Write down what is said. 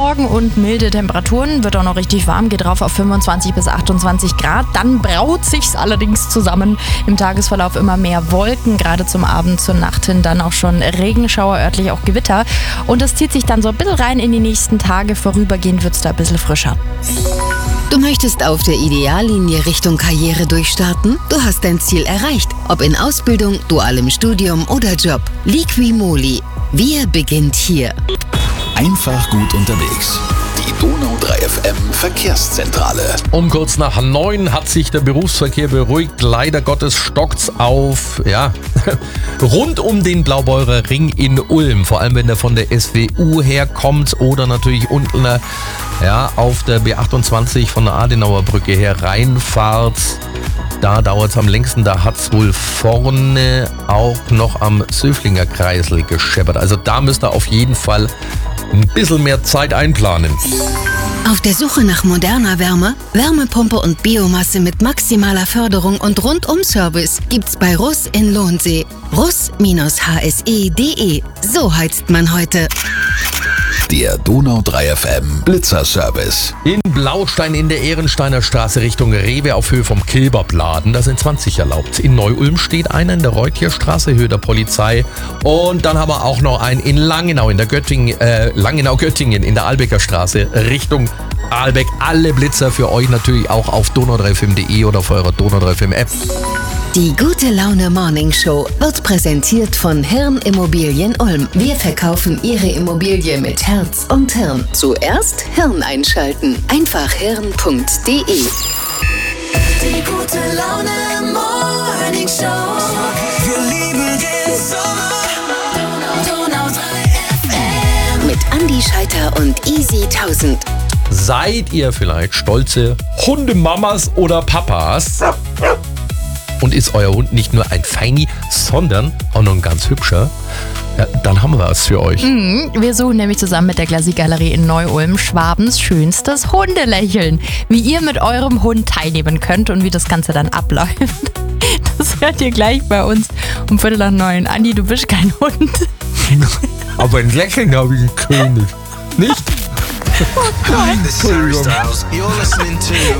morgen und milde Temperaturen. Wird auch noch richtig warm, geht rauf auf 25 bis 28 Grad. Dann braut sich's allerdings zusammen. Im Tagesverlauf immer mehr Wolken, gerade zum Abend, zur Nacht hin dann auch schon Regenschauer, örtlich auch Gewitter. Und das zieht sich dann so ein bisschen rein in die nächsten Tage. Vorübergehend wird's da ein bisschen frischer. Du möchtest auf der Ideallinie Richtung Karriere durchstarten? Du hast dein Ziel erreicht. Ob in Ausbildung, dualem Studium oder Job. Liqui-Moly. Wir beginnt hier. Einfach gut unterwegs. Die Donau 3 FM Verkehrszentrale. Um kurz nach 9 hat sich der Berufsverkehr beruhigt. Leider Gottes stockt's auf, rund um den Blaubeurer Ring in Ulm. Vor allem, wenn der von der SWU herkommt oder natürlich unten auf der B28 von der Adenauer Brücke her reinfahrt. Da dauert es am längsten, da hat es wohl vorne auch noch am Söflinger Kreisel gescheppert. Also da müsst ihr auf jeden Fall ein bisschen mehr Zeit einplanen. Auf der Suche nach moderner Wärme, Wärmepumpe und Biomasse mit maximaler Förderung und Rundum-Service gibt's bei Russ in Lohnsee. Russ-hse.de. So heizt man heute. Der Donau 3 FM Blitzerservice. In Blaustein in der Ehrensteiner Straße Richtung Rewe auf Höhe vom Kilberpladen. Da sind 20 erlaubt. In Neu-Ulm steht einer in der Reutierstraße, Höhe der Polizei. Und dann haben wir auch noch einen in Langenau, in der Langenau-Göttingen in der Albecker Straße Richtung Ahlbeck. Alle Blitzer für euch natürlich auch auf donau3fm.de oder auf eurer Donau 3 FM App. Die Gute Laune Morning Show wird präsentiert von Hirn Immobilien Ulm. Wir verkaufen Ihre Immobilie mit Herz und Hirn. Zuerst Hirn einschalten. Einfach hirn.de. Die Gute Laune Morning Show. Wir lieben den Sommer. Donau 3 FM. Mit Andi Scheiter und Easy 1000. Seid ihr vielleicht stolze Hundemamas oder Papas? Und ist euer Hund nicht nur ein Feini, sondern auch noch ein ganz hübscher? Ja, dann haben wir was für euch. Wir suchen nämlich zusammen mit der Glacis-Galerie in Neu-Ulm Schwabens schönstes Hundelächeln. Wie ihr mit eurem Hund teilnehmen könnt und wie das Ganze dann abläuft. Das hört ihr gleich bei uns um 8:45. Andi, du bist kein Hund. Aber ein Lächeln habe ich einen König. Nicht? Hi, this is Harry Styles. You're listening to